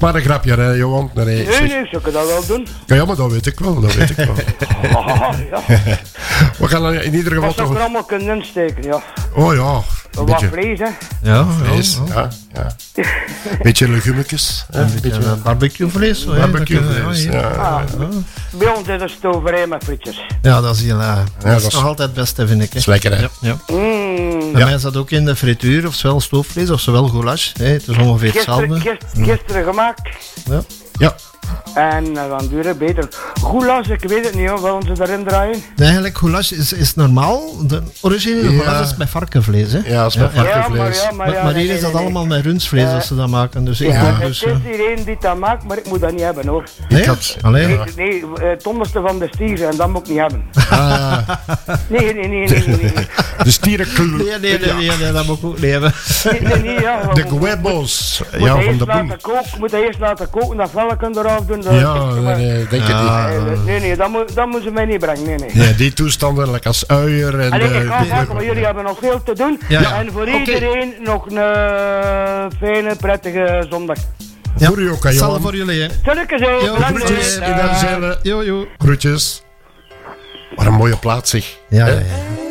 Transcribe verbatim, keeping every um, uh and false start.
Maar een grapje, hè, Johan? Nee, Nee, nee, nee, zou ik dat wel doen? Ja, maar dat weet ik wel, dat weet ik wel. Oh, ja. We gaan dan in ieder geval Wat zou ik toch... er allemaal kunnen insteken, ja. Oh ja, een Wat beetje vlees, hè. Ja, vlees. Ja, ja. Beetje legumetjes. Een beetje uh, barbecuevlees. Zo, barbecuevlees, ja. Ah, bij ons is een stoverij met frietjes. Ja, dat is, heel, uh, Ja, dat is dat is- nog altijd het beste, vind ik. Hè. Dat is lekker, hè? Ja, ja. Mm. Bij mij is dat ook in de frituur, ofwel stoofvlees, ofwel goulash. Hè. Het is ongeveer hetzelfde. Gisteren, gisteren, gisteren gemaakt. Ja. Ja. En uh, dan duurt het beter. Goulash, ik weet het niet hoor, wat ze daarin draaien. Nee, eigenlijk goulash is, is normaal. De originele Ja. goulash is met varkenvlees. Hè. Ja, dat is met Ja, ja. Ja, maar varkenvlees. ja, maar Maar, ja. maar nee, hier is nee, dat nee. allemaal met rundsvlees Ja. als ze dat maken. Dus ik Ja, doe het dus... is uh, iedereen die dat maakt, maar ik moet dat niet hebben hoor. nee? Ik had- Alleen? Nee, nee, het onderste van de stier en dat moet ik niet hebben. Ah, Nee, nee, nee, nee, nee. nee. de stierenklu... Nee, nee, nee, nee, nee, dat moet ik ook niet hebben. Nee, nee, nee, ja. we De moeten- huevos. Moet Ja, hij van eerst de boel. laten koken, moet hij eerst laten koken, dat velken eraf doen. dat- Ja, nee, nee, denk je Ja. niet. Nee, nee, nee, dat moet, dat moeten ze mij niet brengen, nee, nee. Nee, die toestanden, like als uier en... Allee, ik eh, ga die- afwachten, maar jullie hebben nog veel te doen. Ja. En voor Oké. iedereen nog een uh, fijne, prettige zondag. Ja. Voor u ook, hè, Zal Johan. voor jullie, hè. Zulke zijn, Jo, bedankt. Groetjes in Dag. de zeilen. Jo, jo. Groetjes. Wat een mooie plaats, zeg. Ja, Hè? ja, ja.